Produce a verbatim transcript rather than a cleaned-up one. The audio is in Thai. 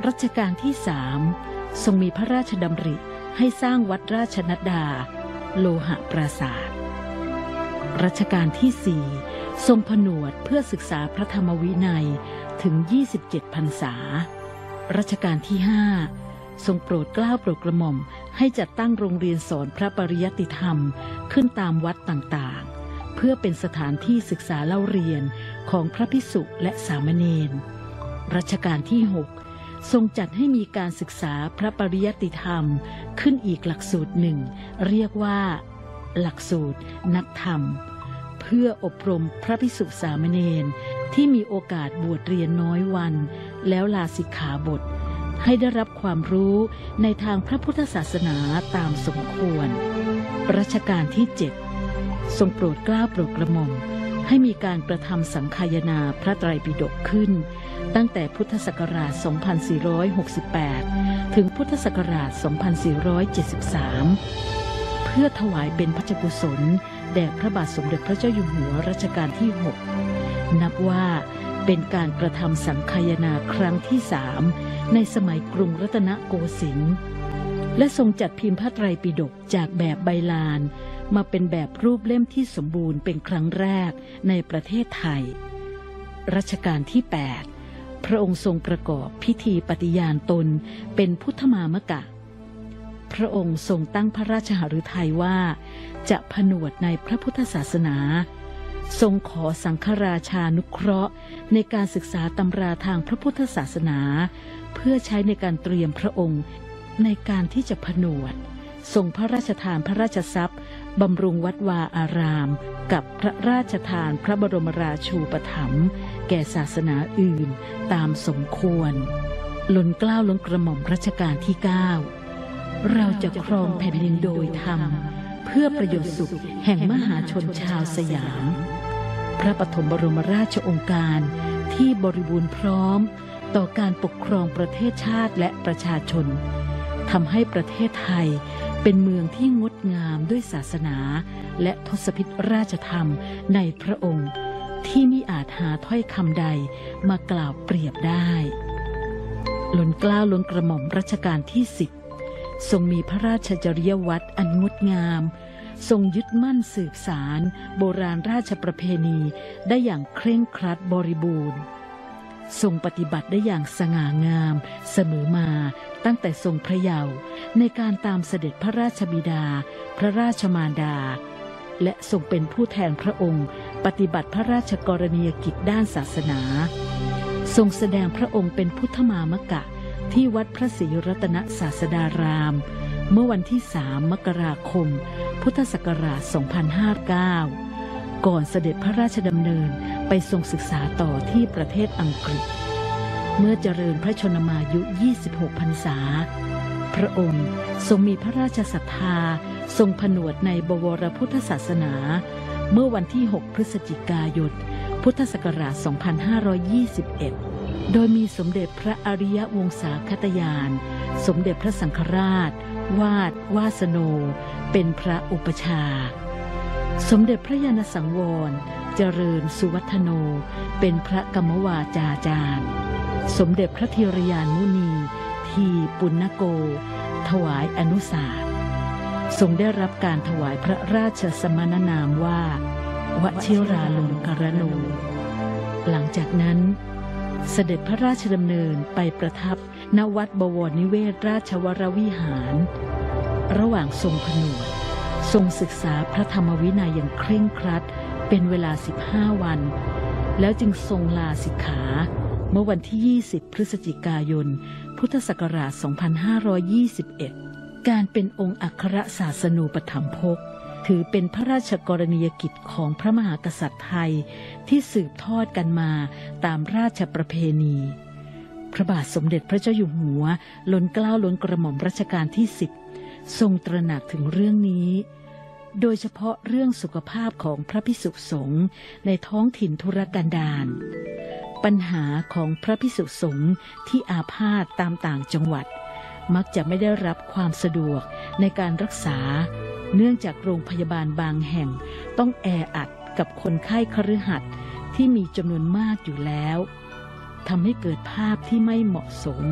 รัชกาลที่สามทรงมีพระราชดำริให้สร้างวัดราชนัดดาโลหะปราสาทรัชกาลที่สี่ทรงผนวดเพื่อศึกษาพระธรรมวินัยถึงยี่สิบเจ็ดพรรษารัชกาลที่ห้าทรงโปรดเกล้าโปรดกระหม่อมให้จัดตั้งโรงเรียนสอนพระปริยัติธรรมขึ้นตามวัดต่างๆเพื่อเป็นสถานที่ศึกษาเล่าเรียนของพระภิกษุและสามเณรรัชกาลที่หกทรงจัดให้มีการศึกษาพระปริยัติธรรมขึ้นอีกหลักสูตรหนึ่งเรียกว่าหลักสูตรนักธรรมเพื่ออบรมพระภิกษุสามเณรที่มีโอกาสบวชเรียนน้อยวันแล้วลาสิกขาบทให้ได้รับความรู้ในทางพระพุทธศาสนาตามสมควรรัชกาลที่เจ็ดทรงโปรดเกล้าโปรดกระหม่อมให้มีการกระทำสังฆายนาพระไตรปิฎกขึ้นตั้งแต่พุทธศักราช สองพันสี่ร้อยหกสิบแปด ถึงพุทธศักราช สองพันสี่ร้อยเจ็ดสิบสาม เพื่อถวายเป็นพระราชกุศลแด่พระบาทสมเด็จพระเจ้าอยู่หัวรัชกาลที่หกนับว่าเป็นการกระทำสังฆายนาครั้งที่สามในสมัยกรุงรัตนโกสินทร์และทรงจัดพิมพ์พระไตรปิฎกจากแบบใบลานมาเป็นแบบรูปเล่มที่สมบูรณ์เป็นครั้งแรกในประเทศไทยรัชกาลที่แปดพระองค์ทรงประกอบพิธีปฏิญาณตนเป็นพุทธมามกะพระองค์ทรงตั้งพระราชหฤทัยว่าจะผนวดในพระพุทธศาสนาทรงขอสังฆราชานุเคราะห์ในการศึกษาตำราทางพระพุทธศาสนาเพื่อใช้ในการเตรียมพระองค์ในการที่จะผนวดทรงพระราชทานพระราชทรัพย์บำรุงวัดวาอารามกับพระราชทานพระบรมราชูปถัมภ์แก่ศาสนาอื่นตามสมควรล้นเกล้าล้นกระหม่อมรัชกาลที่เก้าเราจะครองแผ่นดินโดยธรรมเพื่อประโยชน์สุขแห่งมหาชนชาวสยามพระปฐมบรมราชโองการที่บริบูรณ์พร้อมต่อการปกครองประเทศชาติและประชาชนทำให้ประเทศไทยเป็นเมืองที่งดงามด้วยศาสนาและทศพิธราชธรรมในพระองค์ที่มิอาจหาถ้อยคำใดมากล่าวเปรียบได้ล้นเกล้าล้นกระหม่อมรัชกาลที่สิบทรงมีพระราชจริยวัตรอันงดงามทรงยึดมั่นสืบสารโบราณราชประเพณีได้อย่างเคร่งครัดบริบูรณ์ทรงปฏิบัติได้อย่างสง่างามเสมอมาตั้งแต่ทรงพระเยาว์ในการตามเสด็จพระราชบิดาพระราชมารดาและทรงเป็นผู้แทนพระองค์ปฏิบัติพระราชกรณียกิจด้านศาสนาทรงแสดงพระองค์เป็นพุทธมามกะที่วัดพระศรีรัตนศาสดารามเมื่อวันที่สามมกราคมพุทธศักราช สองพันห้าร้อยเก้า ก่อนเสด็จพระราชดำเนินไปทรงศึกษาต่อที่ประเทศอังกฤษเมื่อเจริญพระชนมายุยี่สิบหกพรรษาพระองค์ทรงมีพระราชศรัทธาทรงผนวดในบวรพุทธศาสนาเมื่อวันที่หกพฤศจิกายนพุทธศักราช สองพันห้าร้อยยี่สิบเอ็ด โดยมีสมเด็จพระอริยวงศาคตยานสมเด็จพระสังฆราชวาดวาสโนเป็นพระอุปชาสมเด็จพระญาณสังวรเจริญสุวัฒโนเป็นพระกรรมวาจาจารย์สมเด็จพระเทรยานมุนีทีปุณณโกถวายอนุสาสน์ทรงได้รับการถวายพระราชสมณนามว่าวชิราลงกรณูหลังจากนั้นเสด็จพระราชดำเนินไปประทับณวัดบวรนิเวศราชวรวิหารระหว่างทรงผนวดทรงศึกษาพระธรรมวินัยอย่างเคร่งครัดเป็นเวลาสิบห้าวันแล้วจึงทรงลาสิกขาเมื่อวันที่ยี่สิบพฤศจิกายนพุทธศักราช สองพันห้าร้อยยี่สิบเอ็ด การเป็นองค์อัครศาสนูปถัมภกถือเป็นพระราชกรณียกิจของพระมหากษัตริย์ไทยที่สืบทอดกันมาตามราชประเพณีพระบาทสมเด็จพระเจ้าอยู่หัวล้นเกล้าล้นกระหม่อมรัชกาลที่สิบทรงตระหนักถึงเรื่องนี้โดยเฉพาะเรื่องสุขภาพของพระภิกษุสงฆ์ในท้องถิ่นทุรกันดารปัญหาของพระภิกษุสงฆ์ที่อาพาธตามต่างจังหวัดมักจะไม่ได้รับความสะดวกในการรักษาเนื่องจากโรงพยาบาลบางแห่งต้องแออัดกับคนไข้คฤหัสถ์ที่มีจำนวนมากอยู่แล้วทำให้เกิดภาพที่ไม่เหมาะสม